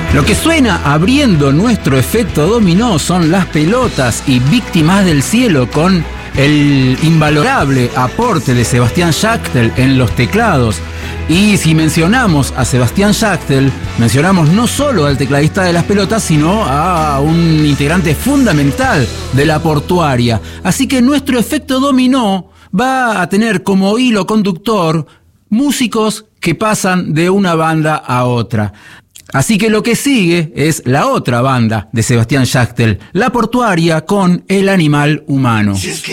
Lo que suena abriendo nuestro efecto dominó son Las Pelotas y Víctimas del Cielo, con el invalorable aporte de Sebastián Yachtel en los teclados. Y si mencionamos a Sebastián Yachtel, mencionamos no solo al tecladista de Las Pelotas, sino a un integrante fundamental de La Portuaria. Así que nuestro efecto dominó va a tener como hilo conductor músicos que pasan de una banda a otra. Así que lo que sigue es la otra banda de Sebastián Yachtel, La Portuaria, con El Animal Humano.